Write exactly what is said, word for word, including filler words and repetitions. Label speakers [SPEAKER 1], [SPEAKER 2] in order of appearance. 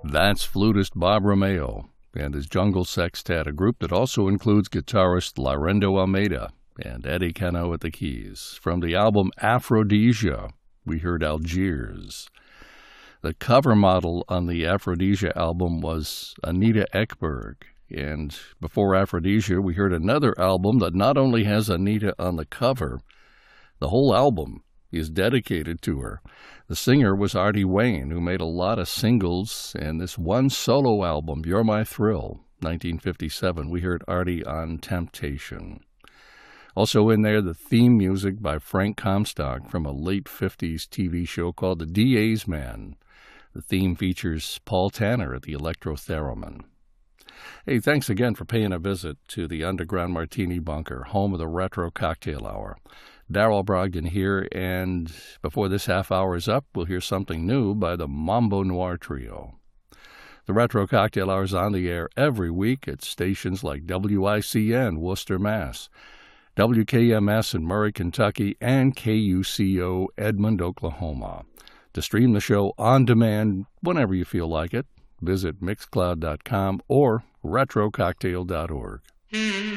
[SPEAKER 1] That's flutist Bob Romeo and his Jungle Sextet, a group that also includes guitarist Laurendo Almeida and Eddie Cano at the keys. From the album Aphrodisia, we heard Algiers. The cover model on the Aphrodisia album was Anita Ekberg. And before Aphrodisia, we heard another album that not only has Anita on the cover, the whole album is dedicated to her. The singer was Artie Wayne, who made a lot of singles, and this one solo album, You're My Thrill, nineteen fifty-seven, we heard Artie on Temptation. Also in there, the theme music by Frank Comstock from a late fifties T V show called The D A's Man. The theme features Paul Tanner at the electro-theremin. Hey, thanks again for paying a visit to the Underground Martini Bunker, home of the Retro Cocktail Hour. Darrell Brogdon here, and before this half hour is up, we'll hear something new by the Mambo Noir Trio. The Retro Cocktail Hour is on the air every week at stations like W I C N, Worcester, Mass., W K M S in Murray, Kentucky, and K U C O, Edmond, Oklahoma. To stream the show on demand whenever you feel like it, visit mixcloud dot com or retro cocktail dot org.